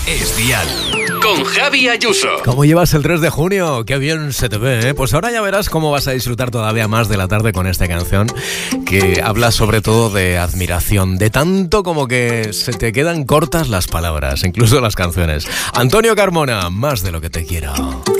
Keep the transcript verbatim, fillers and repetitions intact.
Es Dial. Con Javi Ayuso. ¿Cómo llevas el tres de junio? Qué bien se te ve, ¿eh? Pues ahora ya verás cómo vas a disfrutar todavía más de la tarde con esta canción, que habla sobre todo de admiración, de tanto como que se te quedan cortas las palabras, incluso las canciones. Antonio Carmona, Más de lo que te quiero.